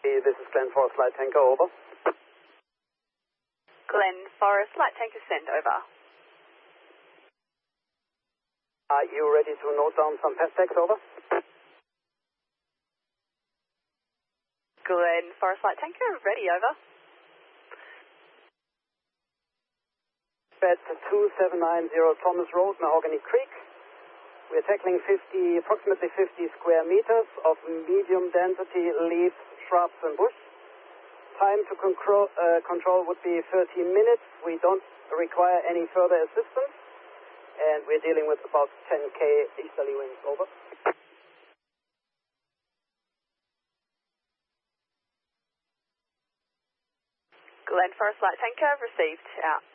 Hey, this is Glen Forest Light Tanker, over. Glen Forest Light Tanker, send over. Are you ready to note down some passtacks, over? Glen Forest Light Tanker, ready, over. At 2790 Thomas Road, Mahogany Creek. We're tackling approximately 50 square meters of medium density leaves, shrubs and bush. Time to control would be 13 minutes. We don't require any further assistance. And we're dealing with about 10K easterly winds, over. Glen Forest Light Tanker, received, out.